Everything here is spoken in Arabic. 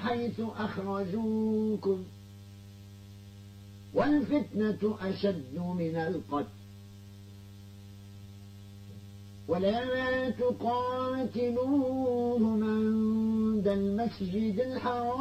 حيث أخرجوكم والفتنة أشد من القتل ولا تقاتلوهم عند المسجد الحرام